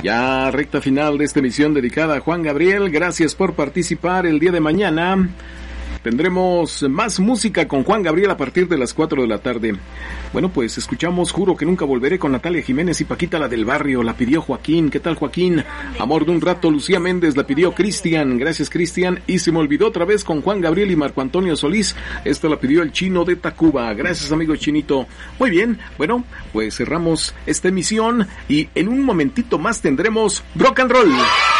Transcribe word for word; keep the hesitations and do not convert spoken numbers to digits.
Ya recta final de esta emisión dedicada a Juan Gabriel. Gracias por participar. El día de mañana tendremos más música con Juan Gabriel a partir de las cuatro de la tarde. Bueno, pues escuchamos Juro que nunca volveré con Natalia Jiménez y Paquita la del barrio. La pidió Joaquín. ¿Qué tal, Joaquín? Amor de un rato, Lucía Méndez. La pidió Cristian. Gracias, Cristian. Y se me olvidó otra vez con Juan Gabriel y Marco Antonio Solís. Esta la pidió el Chino de Tacuba. Gracias, amigo Chinito. Muy bien. Bueno, pues cerramos esta emisión y en un momentito más tendremos Rock and Roll.